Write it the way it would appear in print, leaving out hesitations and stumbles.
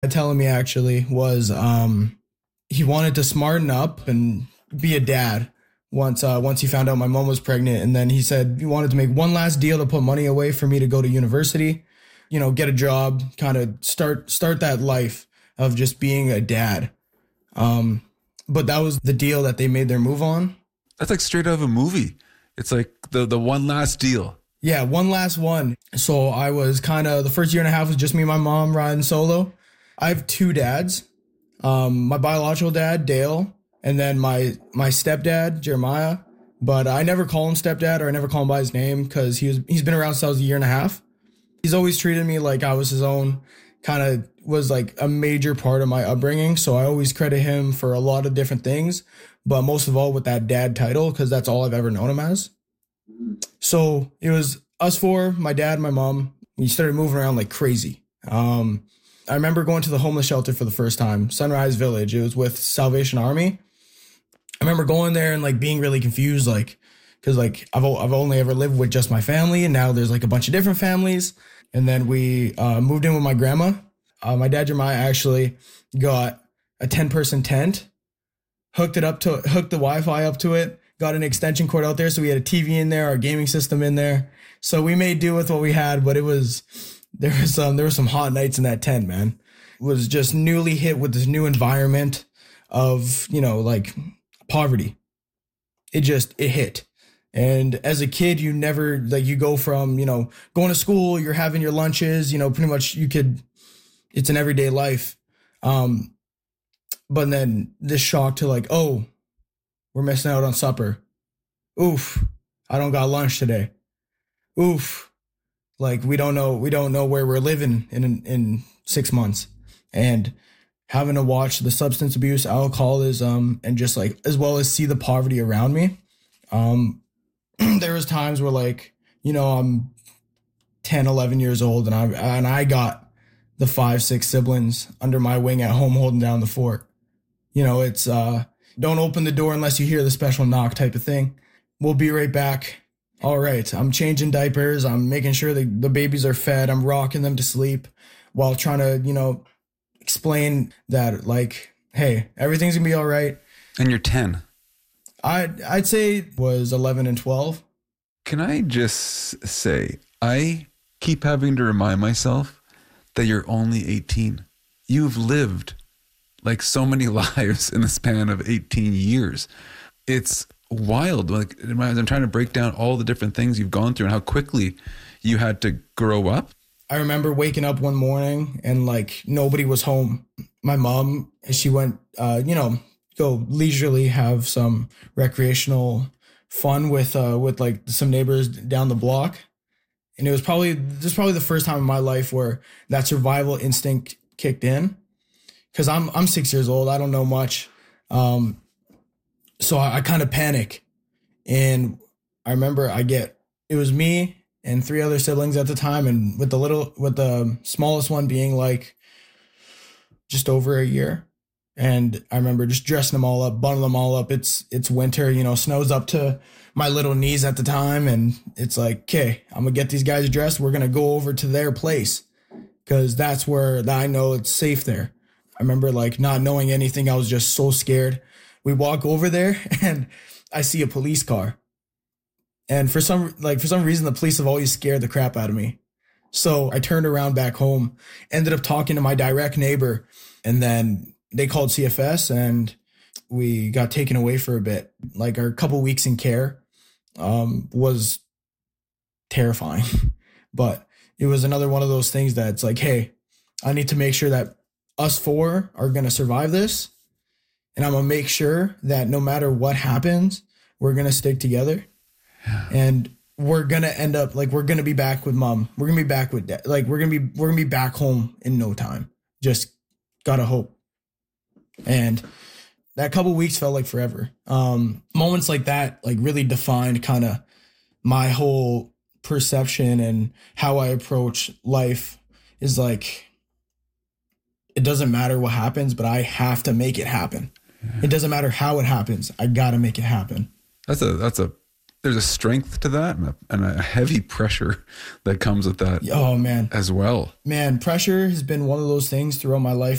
Telling me actually was he wanted to smarten up and be a dad once he found out my mom was pregnant, and then he said he wanted to make one last deal to put money away for me to go to university, get a job, kind of start that life of just being a dad. But that was the deal that they made their move on. That's like straight out of a movie. It's like the one last deal. Yeah, one last one. So I was kind of, the first year and a half was just me and my mom riding solo. I have two dads. My biological dad, Dale, and then my stepdad, Jeremiah. But I never call him stepdad, or I never call him by his name, because he's been around since I was a year and a half. He's always treated me like I was his own, kind of was like a major part of my upbringing. So I always credit him for a lot of different things, but most of all with that dad title, because that's all I've ever known him as. So it was us four, my dad, my mom. We started moving around like crazy. I remember going to the homeless shelter for the first time, Sunrise Village. It was with Salvation Army. I remember going there and like being really confused, like, because like I've only ever lived with just my family, and now there's like a bunch of different families. And then we moved in with my grandma. My dad Jeremiah actually got a 10-person tent, hooked the Wi-Fi up to it, got an extension cord out there, so we had a TV in there, our gaming system in there. So we made do with what we had, but there were some hot nights in that tent, man. It was just newly hit with this new environment of, like poverty. It hit. And as a kid, you never, like, you go from, going to school, you're having your lunches, pretty much it's an everyday life. But then this shock to like, oh, we're missing out on supper. Oof, I don't got lunch today. Oof, like we don't know where we're living in 6 months, and having to watch the substance abuse, alcoholism, and just like, as well as see the poverty around me. There was times where like, I'm 10, 11 years old, and I got the 5, 6 siblings under my wing at home holding down the fort. It's don't open the door unless you hear the special knock type of thing. We'll be right back. All right, I'm changing diapers. I'm making sure the babies are fed. I'm rocking them to sleep while trying to, explain that, like, hey, everything's gonna be all right. And you're 10. I'd say it was 11 and 12. Can I just say, I keep having to remind myself that you're only 18. You've lived like so many lives in the span of 18 years. It's wild. Like, I'm trying to break down all the different things you've gone through and how quickly you had to grow up. I remember waking up one morning and like nobody was home. My mom, she went, go leisurely have some recreational fun with like some neighbors down the block. And this was probably the first time in my life where that survival instinct kicked in. Cause I'm 6 years old. I don't know much. So I kind of panic. And I remember it was me and 3 other siblings at the time. And with the smallest one being like just over a year. And I remember just dressing them all up, bundling them all up. It's winter, snow's up to my little knees at the time. And it's like, okay, I'm gonna get these guys dressed. We're gonna go over to their place because that's where I know it's safe there. I remember like not knowing anything. I was just so scared. We walk over there and I see a police car. And for some reason, the police have always scared the crap out of me. So I turned around back home, ended up talking to my direct neighbor, and then they called CFS and we got taken away for a bit. Like our couple weeks in care was terrifying, but it was another one of those things that's like, hey, I need to make sure that us 4 are going to survive this. And I'm going to make sure that no matter what happens, we're going to stick together. Yeah. And we're going to end up like, we're going to be back with mom. We're going to be back with dad. Like we're going to be back home in no time. Just gotta hope. And that couple weeks felt like forever. Moments like that, like really defined kind of my whole perception and how I approach life is like, it doesn't matter what happens, but I have to make it happen. Yeah. It doesn't matter how it happens. I got to make it happen. That's a there's a strength to that and a heavy pressure that comes with that Oh man, as well. man, pressure has been one of those things throughout my life